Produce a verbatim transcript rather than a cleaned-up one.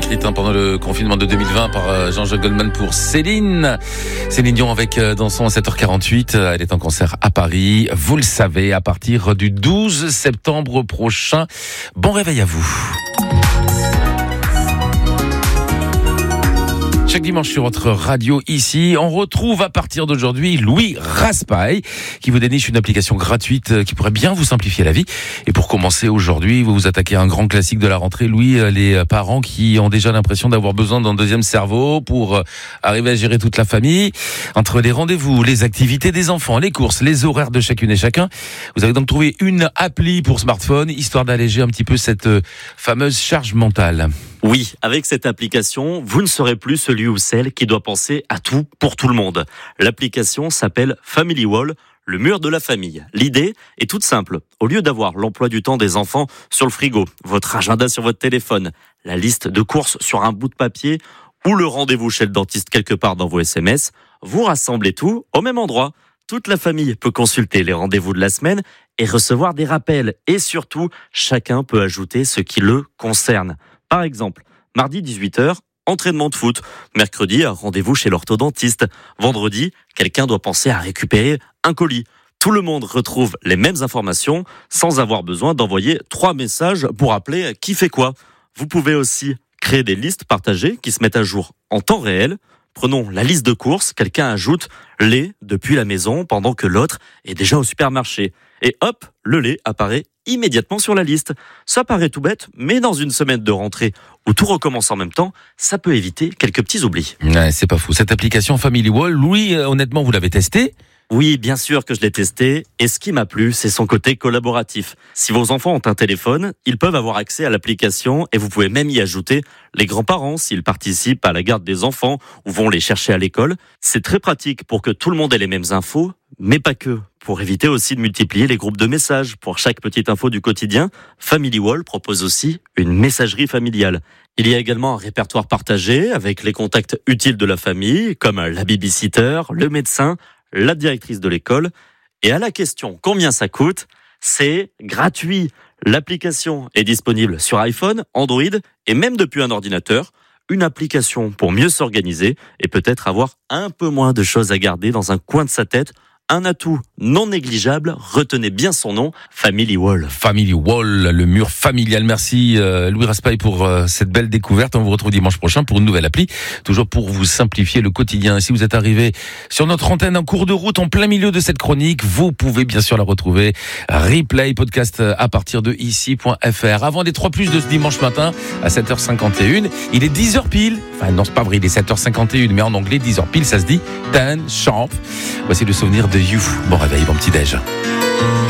écrite hein, pendant le confinement de deux mille vingt par euh, Jean-Jacques Goldman pour Céline. Céline Dion avec euh, dans son sept heures quarante-huit. Elle est en concert à Paris. Vous le savez, à partir du douze septembre prochain. Bon réveil à vous. Chaque dimanche sur votre radio ici, on retrouve à partir d'aujourd'hui Louis Raspail qui vous déniche une application gratuite qui pourrait bien vous simplifier la vie. Et pour commencer aujourd'hui, vous vous attaquez à un grand classique de la rentrée. Louis, les parents qui ont déjà l'impression d'avoir besoin d'un deuxième cerveau pour arriver à gérer toute la famille. Entre les rendez-vous, les activités des enfants, les courses, les horaires de chacune et chacun, vous avez donc trouvé une appli pour smartphone, histoire d'alléger un petit peu cette fameuse charge mentale. Oui, avec cette application, vous ne serez plus celui ou celle qui doit penser à tout pour tout le monde. L'application s'appelle Family Wall, le mur de la famille. L'idée est toute simple. Au lieu d'avoir l'emploi du temps des enfants sur le frigo, votre agenda sur votre téléphone, la liste de courses sur un bout de papier ou le rendez-vous chez le dentiste quelque part dans vos S M S, vous rassemblez tout au même endroit. Toute la famille peut consulter les rendez-vous de la semaine et recevoir des rappels. Et surtout, chacun peut ajouter ce qui le concerne. Par exemple, mardi dix-huit heures, entraînement de foot. Mercredi, un rendez-vous chez l'orthodontiste. Vendredi, quelqu'un doit penser à récupérer un colis. Tout le monde retrouve les mêmes informations sans avoir besoin d'envoyer trois messages pour rappeler qui fait quoi. Vous pouvez aussi créer des listes partagées qui se mettent à jour en temps réel. Prenons la liste de courses, quelqu'un ajoute lait depuis la maison pendant que l'autre est déjà au supermarché. Et hop, le lait apparaît immédiatement sur la liste. Ça paraît tout bête, mais dans une semaine de rentrée où tout recommence en même temps, ça peut éviter quelques petits oublis. Ouais, c'est pas fou. Cette application Family Wall, Louis, euh, honnêtement, vous l'avez testée ? Oui, bien sûr que je l'ai testé, et ce qui m'a plu, c'est son côté collaboratif. Si vos enfants ont un téléphone, ils peuvent avoir accès à l'application et vous pouvez même y ajouter les grands-parents s'ils participent à la garde des enfants ou vont les chercher à l'école. C'est très pratique pour que tout le monde ait les mêmes infos, mais pas que. Pour éviter aussi de multiplier les groupes de messages. Pour chaque petite info du quotidien, Family Wall propose aussi une messagerie familiale. Il y a également un répertoire partagé avec les contacts utiles de la famille, comme la babysitter, le médecin, la directrice de l'école. Et à la question combien ça coûte, c'est gratuit. L'application est disponible sur iPhone, Android et même depuis un ordinateur. Une application pour mieux s'organiser et peut-être avoir un peu moins de choses à garder dans un coin de sa tête. Un atout non négligeable, retenez bien son nom, Family Wall. Family Wall, le mur familial. Merci euh, Louis Raspail pour euh, cette belle découverte. On vous retrouve dimanche prochain pour une nouvelle appli, toujours pour vous simplifier le quotidien. Si vous êtes arrivé sur notre antenne en cours de route, en plein milieu de cette chronique, vous pouvez bien sûr la retrouver. Replay, podcast à partir de ici point f r. Avant les trois plus de ce dimanche matin à sept heures cinquante et une, il est dix heures pile. Enfin non, c'est pas vrai, il est sept heures cinquante et une, mais en anglais dix heures pile, ça se dit ten sharp. Voici le souvenir de You. Bon réveil, bon petit déj.